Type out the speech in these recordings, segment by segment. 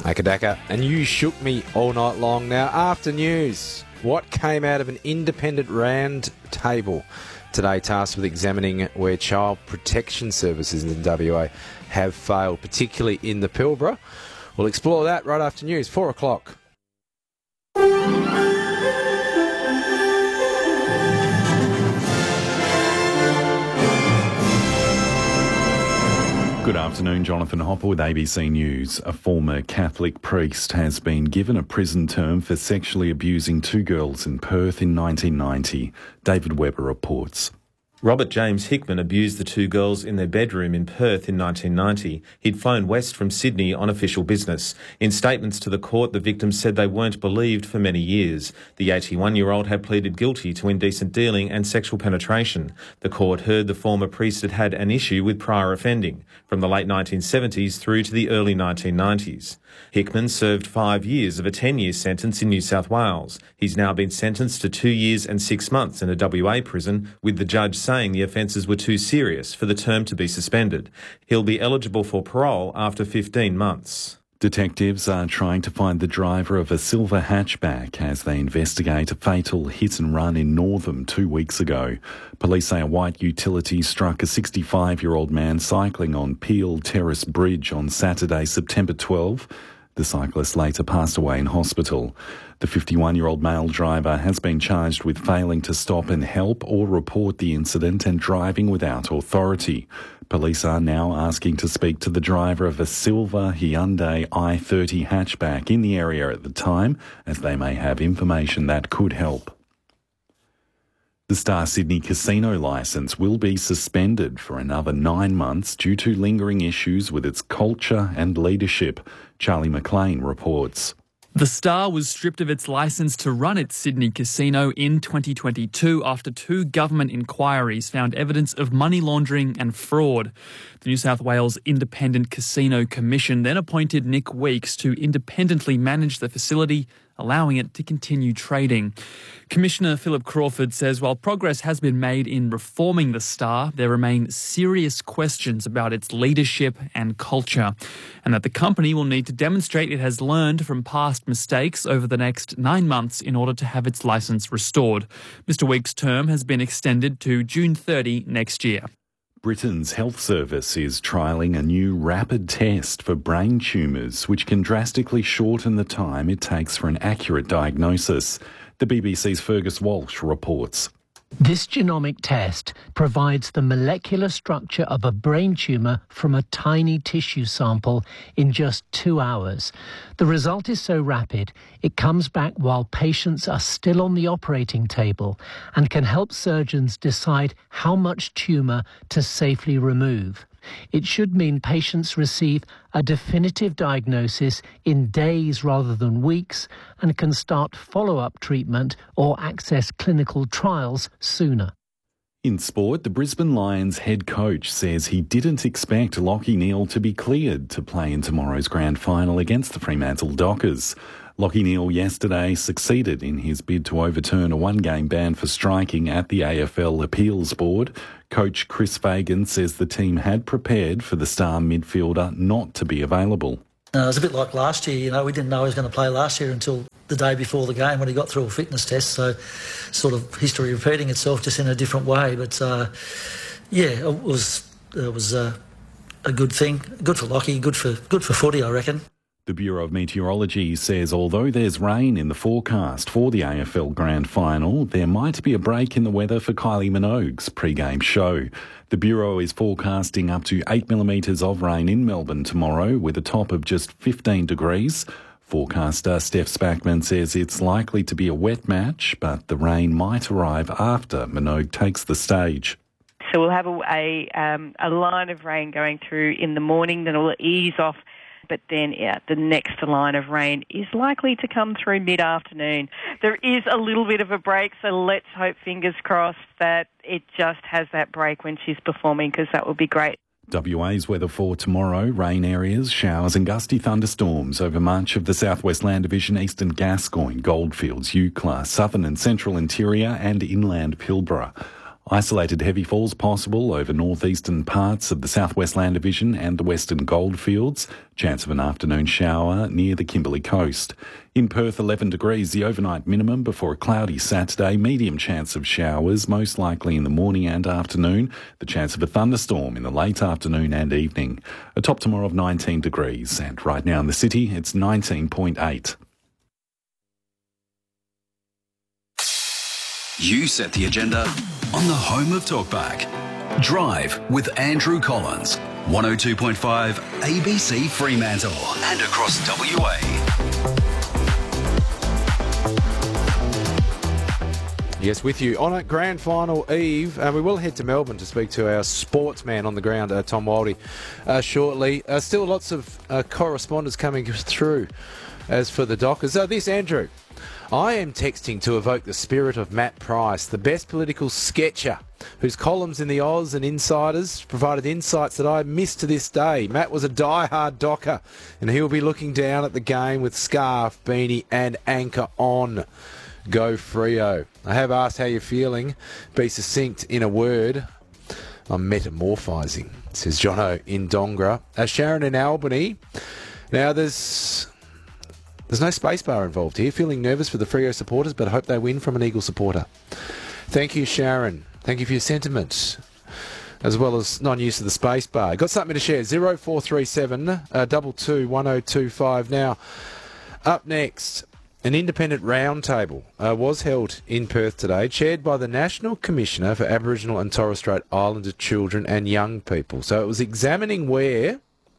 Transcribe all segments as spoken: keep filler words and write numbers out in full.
Akadaka, and you shook me all night long. Now, after news, what came out of an independent round table today tasked with examining where child protection services in W A have failed, particularly in the Pilbara? We'll explore that right after news, four o'clock. Good afternoon, Jonathan Hopper with A B C News. A former Catholic priest has been given a prison term for sexually abusing two girls in Perth in nineteen ninety. David Webber reports. Robert James Hickman abused the two girls in their bedroom in Perth in nineteen ninety. He'd flown west from Sydney on official business. In statements to the court, the victims said they weren't believed for many years. The eighty-one-year-old had pleaded guilty to indecent dealing and sexual penetration. The court heard the former priest had had an issue with prior offending from the late nineteen seventies through to the early nineteen nineties. Hickman served five years of a ten-year sentence in New South Wales. He's now been sentenced to two years and six months in a W A prison, with the judge saying the offences were too serious for the term to be suspended. He'll be eligible for parole after fifteen months. Detectives are trying to find the driver of a silver hatchback as they investigate a fatal hit and run in Northam two weeks ago. Police say a white utility struck a sixty-five-year-old man cycling on Peel Terrace Bridge on Saturday, September twelfth. The cyclist later passed away in hospital. The fifty-one-year-old male driver has been charged with failing to stop and help or report the incident and driving without authority. Police are now asking to speak to the driver of a silver Hyundai i thirty hatchback in the area at the time, as they may have information that could help. The Star Sydney Casino licence will be suspended for another nine months due to lingering issues with its culture and leadership. Charlie McLean reports. The Star was stripped of its licence to run its Sydney casino in twenty twenty-two after two government inquiries found evidence of money laundering and fraud. The New South Wales Independent Casino Commission then appointed Nick Weeks to independently manage the facility, allowing it to continue trading. Commissioner Philip Crawford says while progress has been made in reforming the Star, there remain serious questions about its leadership and culture, and that the company will need to demonstrate it has learned from past mistakes over the next nine months in order to have its licence restored. Mister Weeks' term has been extended to June thirtieth next year. Britain's Health Service is trialling a new rapid test for brain tumours, which can drastically shorten the time it takes for an accurate diagnosis. The B B C's Fergus Walsh reports. This genomic test provides the molecular structure of a brain tumour from a tiny tissue sample in just two hours. The result is so rapid, it comes back while patients are still on the operating table and can help surgeons decide how much tumour to safely remove. It should mean patients receive a definitive diagnosis in days rather than weeks and can start follow-up treatment or access clinical trials sooner. In sport, the Brisbane Lions head coach says he didn't expect Lachie Neale to be cleared to play in tomorrow's grand final against the Fremantle Dockers. Lachie Neale yesterday succeeded in his bid to overturn a one-game ban for striking at the A F L Appeals Board. Coach Chris Fagan says the team had prepared for the star midfielder not to be available. Uh, it was a bit like last year, you know, we didn't know he was going to play last year until the day before the game when he got through a fitness test, so sort of history repeating itself just in a different way. But, uh, yeah, it was it was uh, a good thing, good for Lachie, good for, good for footy, I reckon. The Bureau of Meteorology says although there's rain in the forecast for the A F L Grand Final, there might be a break in the weather for Kylie Minogue's pre-game show. The Bureau is forecasting up to eight millimetres of rain in Melbourne tomorrow with a top of just fifteen degrees. Forecaster Steph Spackman says it's likely to be a wet match, but the rain might arrive after Minogue takes the stage. So we'll have a, a, um, a line of rain going through in the morning, then it'll ease off. But then yeah, the next line of rain is likely to come through mid-afternoon. There is a little bit of a break, so let's hope, fingers crossed, that it just has that break when she's performing, because that would be great. W A's weather for tomorrow: rain areas, showers and gusty thunderstorms over much of the Southwest Land Division, Eastern Gascoyne, Goldfields, Eucla, Southern and Central Interior and Inland Pilbara. Isolated heavy falls possible over northeastern parts of the southwest land division and the western goldfields. Chance of an afternoon shower near the Kimberley coast. In Perth, eleven degrees, the overnight minimum before a cloudy Saturday. Medium chance of showers, most likely in the morning and afternoon. The chance of a thunderstorm in the late afternoon and evening. A top tomorrow of nineteen degrees. And right now in the city, it's nineteen point eight. You set the agenda on the home of Talkback. Drive with Andrew Collins. one oh two point five A B C Fremantle and across W A. Yes, with you on a grand final eve. Uh, we will head to Melbourne to speak to our sportsman on the ground, uh, Tom Wildey, uh, shortly. Uh, still lots of uh, correspondence coming through as for the Dockers. Uh, this, Andrew. I am texting to evoke the spirit of Matt Price, the best political sketcher, whose columns in the Oz and Insiders provided insights that I miss to this day. Matt was a die-hard Docker, and he'll be looking down at the game with scarf, beanie and anchor on. Go Freo. I have asked how you're feeling. Be succinct in a word. I'm metamorphising, says Jono in Dongra. Uh, Sharon in Albany. Now, there's... There's no space bar involved here. Feeling nervous for the Freo supporters, but I hope they win from an Eagle supporter. Thank you, Sharon. Thank you for your sentiment, as well as non-use of the space bar. Got something to share. zero four three seven, uh, two two, one oh two five. Now, up next, an independent roundtable uh, was held in Perth today, chaired by the National Commissioner for Aboriginal and Torres Strait Islander Children and Young People. So it was examining where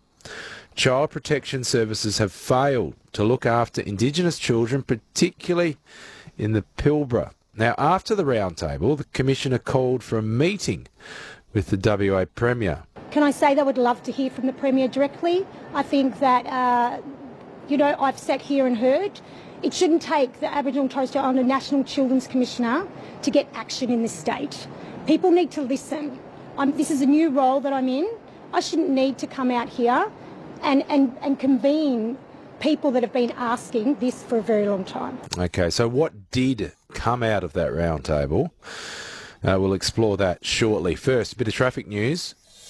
Child Protection Services have failed to look after Indigenous children, particularly in the Pilbara. Now, after the roundtable, the Commissioner called for a meeting with the W A Premier. Can I say that I would love to hear from the Premier directly? I think that, uh, you know, I've sat here and heard. It shouldn't take the Aboriginal and Torres Strait Islander National Children's Commissioner to get action in this state. People need to listen. I'm, this is a new role that I'm in. I shouldn't need to come out here and, and, and convene people that have been asking this for a very long time. Okay, so what did come out of that roundtable? Uh, we'll explore that shortly. First, a bit of traffic news.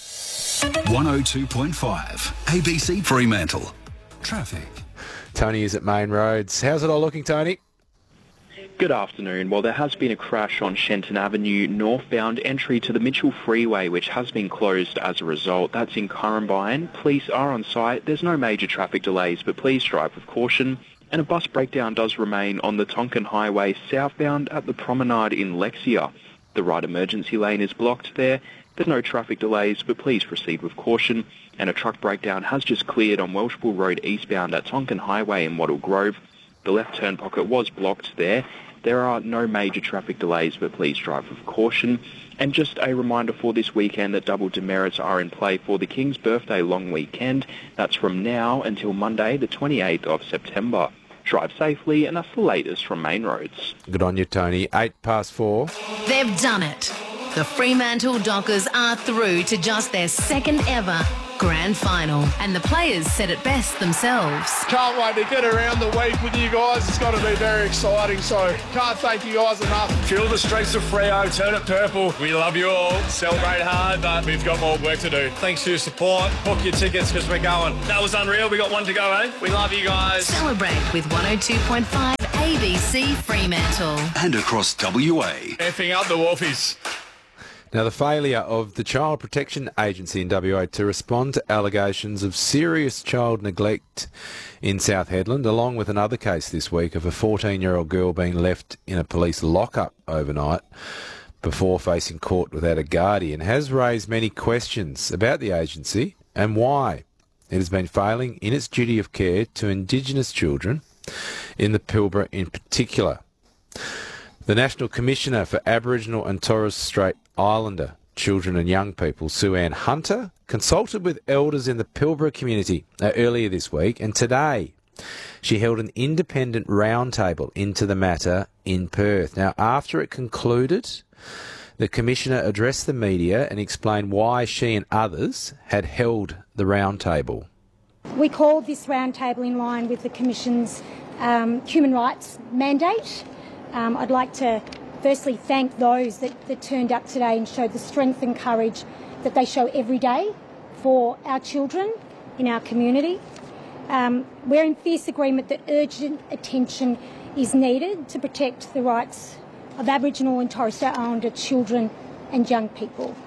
one oh two point five A B C Fremantle. Traffic. Tony is at Main Roads. How's it all looking, Tony? Good afternoon. Well, there has been a crash on Shenton Avenue, northbound entry to the Mitchell Freeway, which has been closed as a result. That's in Currumbine. Police are on site. There's no major traffic delays, but please drive with caution. And a bus breakdown does remain on the Tonkin Highway southbound at the Promenade in Lexia. The right emergency lane is blocked there. There's no traffic delays, but please proceed with caution. And a truck breakdown has just cleared on Welshpool Road eastbound at Tonkin Highway in Wattle Grove. The left turn pocket was blocked there. There are no major traffic delays, but please drive with caution. And just a reminder for this weekend that double demerits are in play for the King's Birthday long weekend. That's from now until Monday, the twenty-eighth of September. Drive safely, and that's the latest from Main Roads. Good on you, Tony. Eight past four. They've done it. The Fremantle Dockers are through to just their second ever grand final, and the players said it best themselves. Can't wait to get around the week with you guys. It's got to be very exciting, so can't thank you guys enough. Feel the streets of Freo, turn it purple. We love you all. Celebrate hard, but we've got more work to do. Thanks for your support. Book your tickets because we're going. That was unreal. We got one to go, eh? We love you guys. Celebrate with one oh two point five A B C Fremantle. And across W A. Effing up the Wolfies. Now, the failure of the Child Protection Agency in W A to respond to allegations of serious child neglect in South Hedland, along with another case this week of a fourteen-year-old girl being left in a police lockup overnight before facing court without a guardian, has raised many questions about the agency and why it has been failing in its duty of care to Indigenous children in the Pilbara in particular. The National Commissioner for Aboriginal and Torres Strait Islander Children and Young People, Sue Ann Hunter, consulted with elders in the Pilbara community uh, earlier this week, and today she held an independent roundtable into the matter in Perth. Now, after it concluded, the Commissioner addressed the media and explained why she and others had held the roundtable. We called this roundtable in line with the Commission's um, human rights mandate. Um, I'd like to firstly thank those that, that turned up today and showed the strength and courage that they show every day for our children in our community. Um, we're in fierce agreement that urgent attention is needed to protect the rights of Aboriginal and Torres Strait Islander children and young people.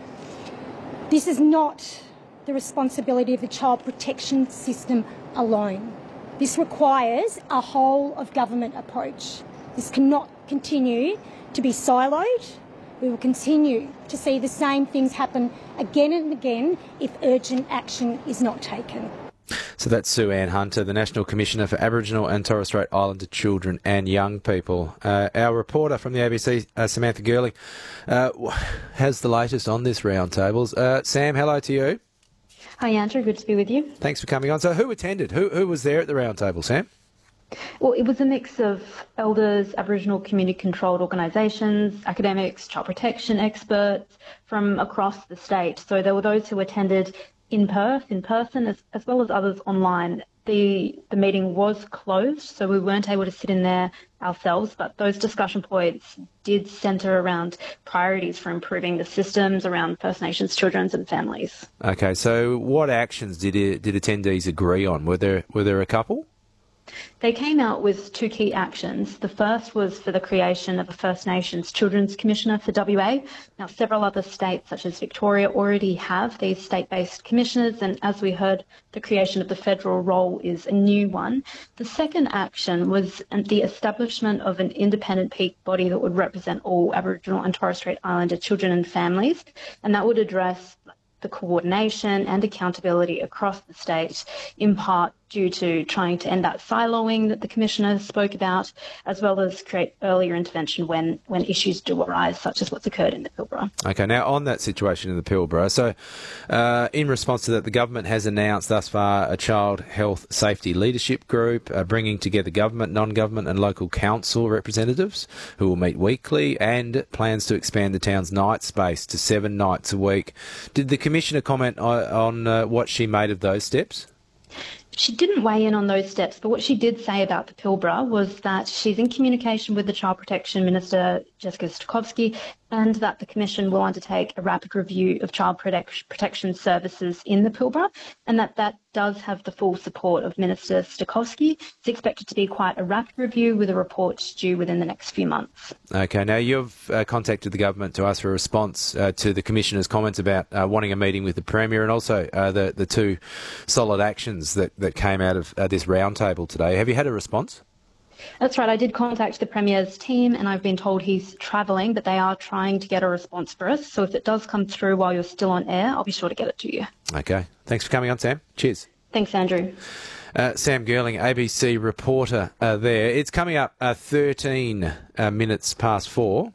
This is not the responsibility of the child protection system alone. This requires a whole of government approach. This cannot continue to be siloed. We will continue to see the same things happen again and again if urgent action is not taken. So that's Sue Ann Hunter, the National Commissioner for Aboriginal and Torres Strait Islander Children and Young People. Uh, our reporter from the A B C, uh, Samantha Gurley, uh, has the latest on this roundtables. Uh, Sam, hello to you. Hi, Andrew. Good to be with you. Thanks for coming on. So who attended? Who, who was there at the roundtable, Sam? Well, it was a mix of elders, Aboriginal community-controlled organisations, academics, child protection experts from across the state. So there were those who attended in Perth, in person, as, as well as others online. The, the meeting was closed, so we weren't able to sit in there ourselves, but those discussion points did centre around priorities for improving the systems around First Nations children and families. Okay, so what actions did it, did attendees agree on? Were there were there a couple? They came out with two key actions. The first was for the creation of a First Nations Children's Commissioner for W A. Now, several other states, such as Victoria, already have these state-based commissioners, and as we heard, the creation of the federal role is a new one. The second action was the establishment of an independent peak body that would represent all Aboriginal and Torres Strait Islander children and families, and that would address the coordination and accountability across the state, in part due to trying to end that siloing that the Commissioner spoke about, as well as create earlier intervention when, when issues do arise, such as what's occurred in the Pilbara. Okay, now on that situation in the Pilbara, so uh, in response to that, the government has announced thus far a child health safety leadership group, uh, bringing together government, non-government and local council representatives who will meet weekly, and plans to expand the town's night space to seven nights a week. Did the Commissioner comment on, on uh, what she made of those steps? She didn't weigh in on those steps, but what she did say about the Pilbara was that she's in communication with the Child Protection Minister, Jessica Stokowski, and that the Commission will undertake a rapid review of child protect- protection services in the Pilbara, and that that does have the full support of Minister Stokowski. It's expected to be quite a rapid review with a report due within the next few months. Okay, now you've uh, contacted the government to ask for a response uh, to the Commissioner's comments about uh, wanting a meeting with the Premier, and also uh, the, the two solid actions that, that came out of uh, this roundtable today. Have you had a response? That's right. I did contact the Premier's team, and I've been told he's travelling, but they are trying to get a response for us. So if it does come through while you're still on air, I'll be sure to get it to you. Okay. Thanks for coming on, Sam. Cheers. Thanks, Andrew. Uh, Sam Girling, A B C reporter uh, there. It's coming up uh, thirteen uh, minutes past four.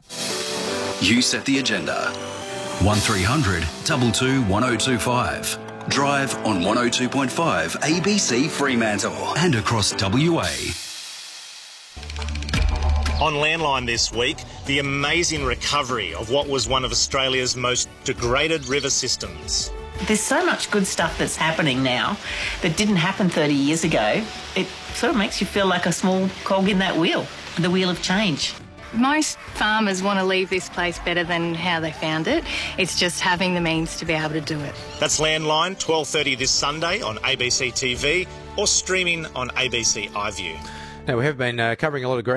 You set the agenda. one three hundred two two one oh two five. Drive on one oh two point five A B C Fremantle and across W A. On Landline this week, the amazing recovery of what was one of Australia's most degraded river systems. There's so much good stuff that's happening now that didn't happen thirty years ago. It sort of makes you feel like a small cog in that wheel, the wheel of change. Most farmers want to leave this place better than how they found it. It's just having the means to be able to do it. That's Landline, twelve thirty this Sunday on A B C T V or streaming on A B C iView. Now, we have been uh, covering a lot of ground.